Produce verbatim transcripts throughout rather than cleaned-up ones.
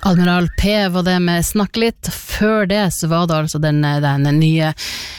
Admiral P var det med Snakk litt. Før det så var det altså den, den nye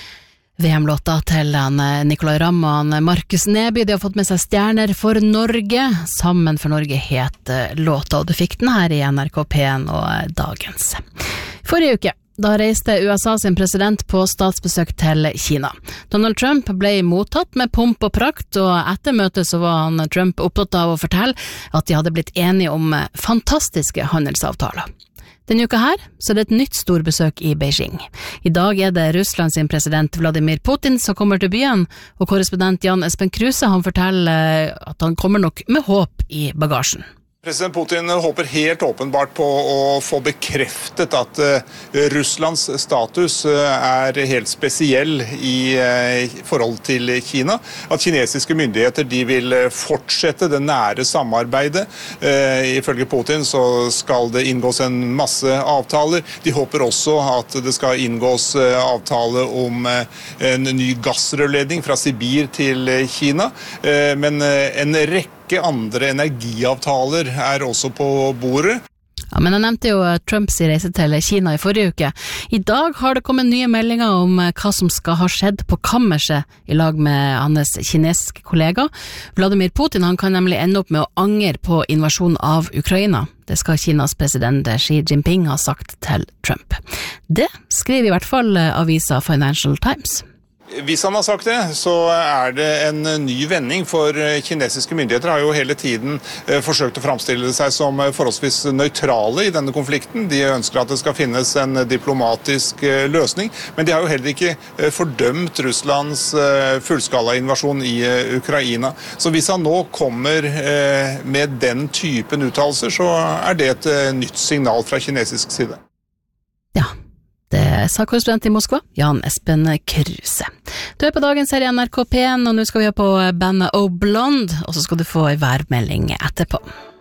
V M-låta til Nicolai Ramm og Markus Neby. De har fått med seg Stjerner for Norge. Sammen for Norge het låta, og du fikk den her i N R K P en og dagens. Forrige uke da reiste U S A sin president på statsbesøk til Kina. Donald Trump ble mottatt med pomp og prakt, og etter møtet så var han Trump opptatt av å fortelle at de hadde blitt enige om fantastiske handelsavtaler. Denne uka her så er det et nytt storbesøk i Beijing. I dag er det Russland sin president Vladimir Putin som kommer til byen, og korrespondent Jan Espen Kruse han forteller at han kommer nok med håp i bagasjen. President Putin håper helt åpenbart på å få bekreftet at Russlands status er helt spesiell i forhold til Kina. At kinesiske myndigheter de vil fortsette det nære samarbeidet. Ifølge Putin så skal det inngås en masse avtaler. De håper også at det skal inngås avtale om en ny gassrørledning fra Sibir til Kina. Men en rekke Ikke andre energiavtaler er også på bordet. Ja, men jeg nevnte jo Trumps reise til Kina i forrige uke. I dag har det kommet nye meldinger om hva som skal ha skjedd på kammerset i lag med hans kinesiske kollega. Vladimir Putin han kan nemlig ende opp med å angre på invasjonen av Ukraina. Det skal Kinas president Xi Jinping ha sagt til Trump. Det skriver i hvert fall avisa Financial Times. Hvis han har sagt det, så er det en ny vending, for kinesiske myndigheter har jo hele tiden forsøkt å framstille seg som forholdsvis nøytrale i denne konflikten. De ønsker at det skal finnes en diplomatisk løsning, men de har jo heller ikke fordømt Russlands fullskala invasjon i Ukraina. Så hvis han nå kommer med den typen uttalelser, så er det et nytt signal fra kinesisk side. Ja. Det sa korrespondent i Moskva, Jan Espen Kruse. Du er på dagens serie N R K P en, og nå skal vi ha på bandet O Blonde, og så skal du få en værmelding etterpå.